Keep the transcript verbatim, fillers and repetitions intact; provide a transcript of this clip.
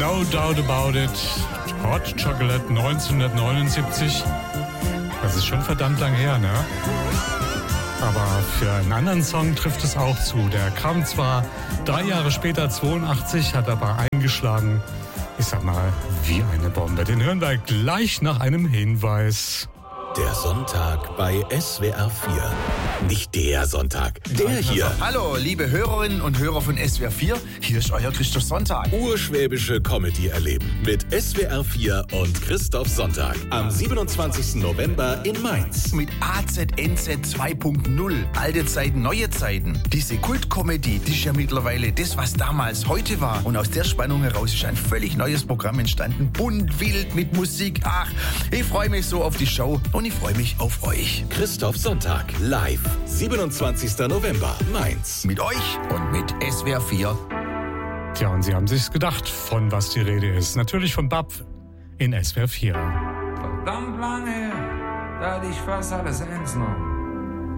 No Doubt About It, Hot Chocolate neunzehnhundertneunundsiebzig. Das ist schon verdammt lang her, ne? Aber für einen anderen Song trifft es auch zu. Der kam zwar drei Jahre später, zweiundachtzig, hat aber eingeschlagen, ich sag mal, wie eine Bombe. Den hören wir gleich nach einem Hinweis. Der Sonntag bei S W R vier. Nicht der Sonntag, der hier. Hallo, liebe Hörerinnen und Hörer von S W R vier. Hier ist euer Christoph Sonntag. Urschwäbische Comedy erleben mit S W R vier und Christoph Sonntag. Am siebenundzwanzigsten November in Mainz. Mit A Z N Z zwei Punkt null. Alte Zeiten, neue Zeiten. Diese Kultkomödie, die ist ja mittlerweile das, was damals heute war. Und aus der Spannung heraus ist ein völlig neues Programm entstanden. Bunt, wild, mit Musik. Ach, ich freue mich so auf die Show. Und ich freue mich auf euch. Christoph Sonntag, live. siebenundzwanzigsten November, Mainz. Mit euch und mit S W R vier. Tja, und Sie haben sich's gedacht, von was die Rede ist. Natürlich von Bab in S W R vier. Verdammt lange her, da hatte ich fast alles eins noch.